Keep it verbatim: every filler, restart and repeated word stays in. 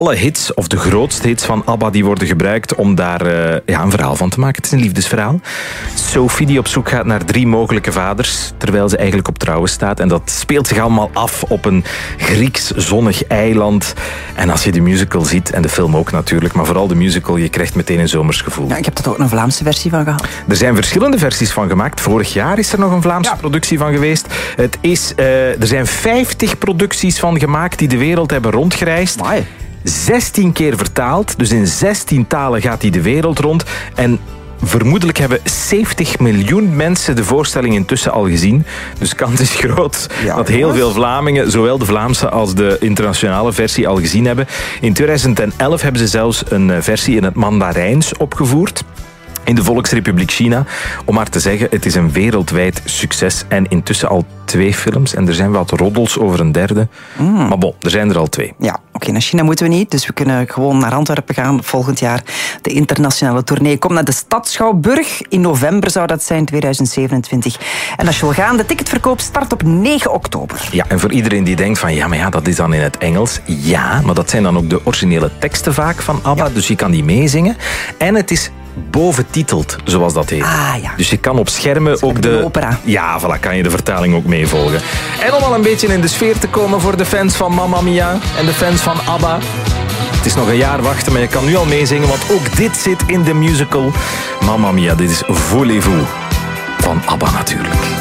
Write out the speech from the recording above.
Alle hits, of de grootste hits van ABBA, die worden gebruikt om daar uh, ja, een verhaal van te maken. Het is een liefdesverhaal. Sophie die op zoek gaat naar drie mogelijke vaders, terwijl ze eigenlijk op trouwen staat. En dat speelt zich allemaal af op een Grieks zonnig eiland. En als je de musical ziet, en de film ook natuurlijk, maar vooral de musical, je krijgt meteen een zomers gevoel. Ja, ik heb er ook een Vlaamse versie van gehad. Er zijn verschillende versies van gemaakt. Vorig jaar is er nog een Vlaamse ja. productie van geweest. Het is, uh, er zijn vijftig producties van gemaakt die de wereld hebben rondgereisd. Amai. zestien keer vertaald, dus in zestien talen gaat hij de wereld rond. En vermoedelijk hebben zeventig miljoen mensen de voorstelling intussen al gezien. Dus de kans is groot ja, dat heel veel Vlamingen zowel de Vlaamse als de internationale versie al gezien hebben. In tweeduizend elf hebben ze zelfs een versie in het Mandarijns opgevoerd. In de Volksrepubliek China. Om maar te zeggen, het is een wereldwijd succes. En intussen al twee films. En er zijn wat roddels over een derde. Mm. Maar bon, er zijn er al twee. Ja, oké, okay, naar China moeten we niet. Dus we kunnen gewoon naar Antwerpen gaan volgend jaar. De internationale tournee komt naar de Stad Schouwburg. In november zou dat zijn, tweeduizend zevenentwintig. En als je wil gaan, de ticketverkoop start op negen oktober. Ja, en voor iedereen die denkt van, ja, maar ja, dat is dan in het Engels. Ja, maar dat zijn dan ook de originele teksten vaak van ABBA. Ja. Dus je kan die meezingen. En het is boventiteld, zoals dat heet. Ah, ja. Dus je kan op schermen ook de... de opera. Ja, voilà, kan je de vertaling ook meevolgen. En om al een beetje in de sfeer te komen voor de fans van Mamma Mia en de fans van ABBA. Het is nog een jaar wachten, maar je kan nu al meezingen, want ook dit zit in de musical Mamma Mia. Dit is Voulez-vous van ABBA natuurlijk.